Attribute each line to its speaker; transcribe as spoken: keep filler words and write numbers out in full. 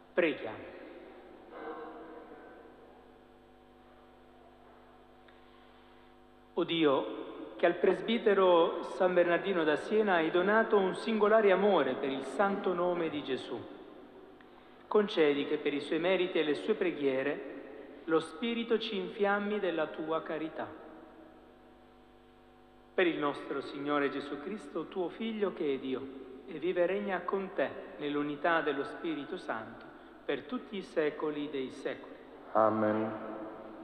Speaker 1: Preghiamo. O Dio, che al presbitero San Bernardino da Siena hai donato un singolare amore per il santo nome di Gesù, concedi che per i suoi meriti e le sue preghiere lo Spirito ci infiammi della tua carità. Per il nostro Signore Gesù Cristo, tuo Figlio, che è Dio, e vive e regna con te nell'unità dello Spirito Santo per tutti i secoli dei secoli.
Speaker 2: Amen.